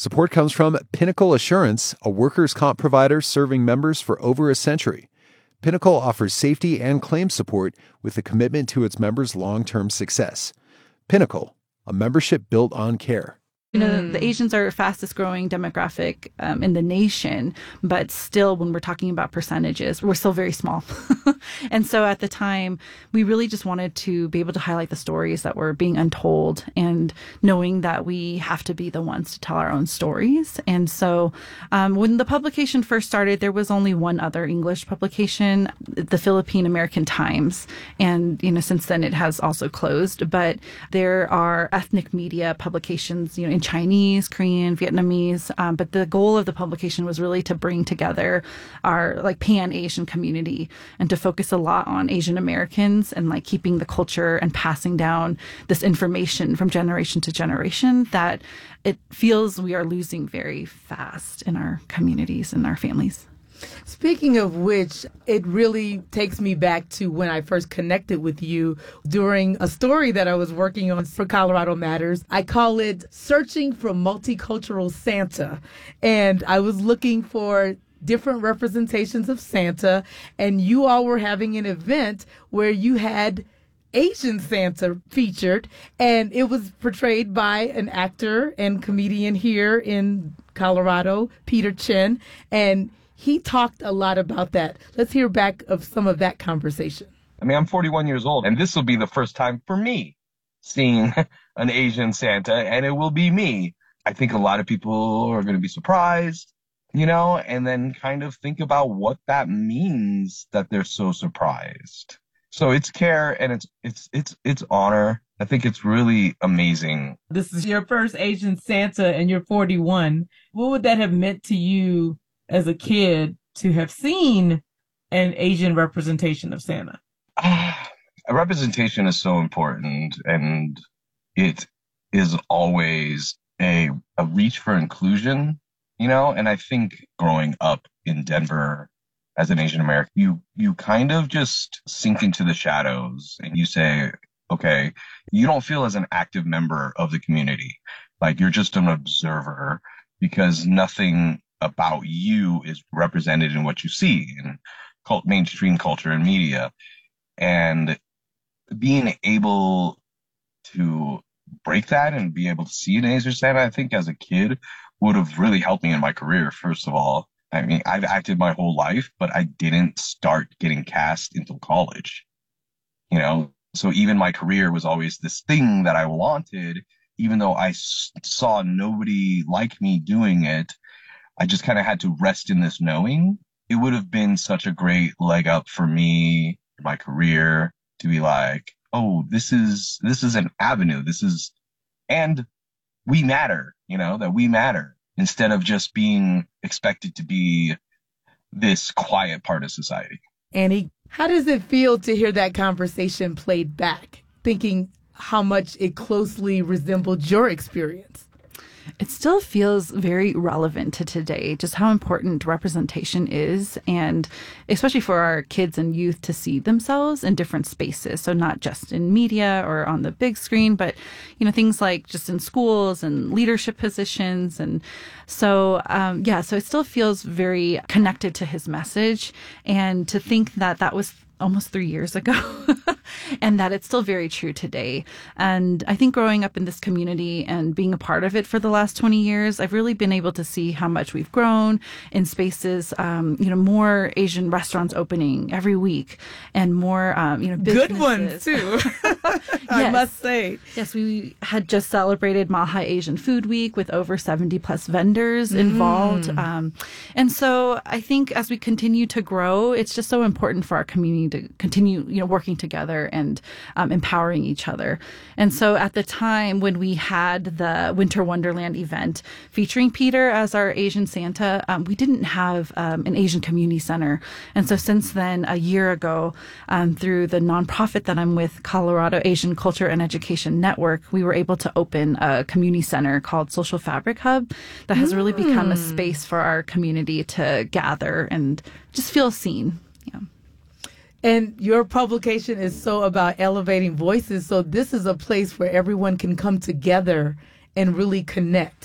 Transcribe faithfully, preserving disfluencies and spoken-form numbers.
Support comes from Pinnacle Assurance, a workers' comp provider serving members for over a century. Pinnacle offers safety and claim support with a commitment to its members' long-term success. Pinnacle, a membership built on care. You know, the Asians are fastest growing demographic um, in the nation, but still when we're talking about percentages, we're still very small. And so at the time, we really just wanted to be able to highlight the stories that were being untold and knowing that we have to be the ones to tell our own stories. And so um, when the publication first started, there was only one other English publication, the Philippine American Times. And, you know, since then it has also closed, but there are ethnic media publications, you know, in Chinese, Korean, Vietnamese. Um, but the goal of the publication was really to bring together our like pan-Asian community and to focus a lot on Asian Americans and like keeping the culture and passing down this information from generation to generation that it feels we are losing very fast in our communities and our families. Speaking of which, it really takes me back to when I first connected with you during a story that I was working on for Colorado Matters. I call it Searching for Multicultural Santa. And I was looking for different representations of Santa, and you all were having an event where you had Asian Santa featured, and it was portrayed by an actor and comedian here in Colorado, Peter Chen, and he talked a lot about that. Let's hear back of some of that conversation. I mean, I'm forty-one years old, and this will be the first time for me seeing an Asian Santa, and it will be me. I think a lot of people are going to be surprised, you know, and then kind of think about what that means that they're so surprised. So it's care and it's it's it's it's honor. I think it's really amazing. This is your first Asian Santa, and you're forty-one. What would that have meant to you as a kid to have seen an Asian representation of Santa? Uh, a representation is so important, and it is always a a reach for inclusion, you know, and I think growing up in Denver as an Asian American, you you kind of just sink into the shadows and you say, okay, you don't feel as an active member of the community. Like you're just an observer because nothing about you is represented in what you see in cult, mainstream culture and media. And being able to break that and be able to see an Asian Santa, I think as a kid would have really helped me in my career, first of all. I mean, I've acted my whole life, but I didn't start getting cast until college, you know? So even my career was always this thing that I wanted, even though I s- saw nobody like me doing it. I just kind of had to rest in this knowing. It would have been such a great leg up for me, my career, to be like, oh, this is, this is an avenue. This is, and we matter, you know, that we matter instead of just being expected to be this quiet part of society. Annie, how does it feel to hear that conversation played back, thinking how much it closely resembled your experience? It still feels very relevant to today, just how important representation is, and especially for our kids and youth to see themselves in different spaces. So not just in media or on the big screen, but, you know, things like just in schools and leadership positions. And so, um, yeah, so it still feels very connected to his message. And to think that that was almost three years ago and that it's still very true today. And I think growing up in this community and being a part of it for the last twenty years, I've really been able to see how much we've grown in spaces, um, you know, more Asian restaurants opening every week and more, um, you know, businesses. Good ones too. I Yes. must say. Yes, we had just celebrated Malhai Asian Food Week with over seventy plus vendors involved. Mm. Um, and so I think as we continue to grow, it's just so important for our community to continue, you know, working together and um, empowering each other. And so at the time when we had the Winter Wonderland event featuring Peter as our Asian Santa, um, we didn't have um, an Asian community center. And so since then, a year ago, um, through the nonprofit that I'm with, Colorado Asian Culture and Education Network, we were able to open a community center called Social Fabric Hub that has really become a space for our community to gather and just feel seen. Yeah. And your publication is so about elevating voices. So this is a place where everyone can come together and really connect.